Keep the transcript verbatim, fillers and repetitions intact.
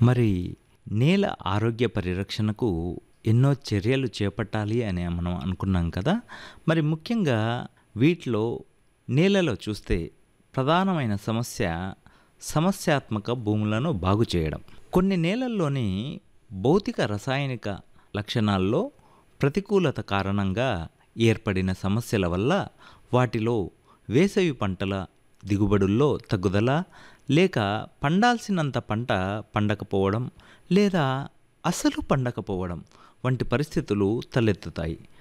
మరి నేల ఆరోగ్య పరిరక్షణకు ఎన్నో చర్యలు చేపట్టాలి అని మనం అనుకున్నాం కదా! మరి ముఖ్యంగా వీటిలో నేలలో చూస్తే ప్రధానమైన సమస్య సమస్యాత్మక భూములను బాగు చేయడం. కొన్ని నేలల్లోని భౌతిక, రసాయనిక లక్షణాల్లో ప్రతికూలత కారణంగా ఏర్పడిన సమస్యల వల్ల వాటిలో వేసవి పంటల దిగుబడుల్లో తగ్గుదల, లేక పండాల్సినంత పంట పండకపోవడం లేదా అస్సలు పండకపోవడం వంటి పరిస్థితులు తలెత్తుతాయి.